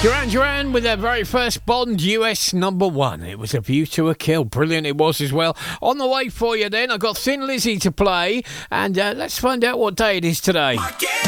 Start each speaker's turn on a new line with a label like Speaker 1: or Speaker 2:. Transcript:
Speaker 1: Duran with their very first Bond US #1. It was A View to a Kill. Brilliant it was as well. On the way for you then, I've got Thin Lizzy to play, and let's find out what day it is today.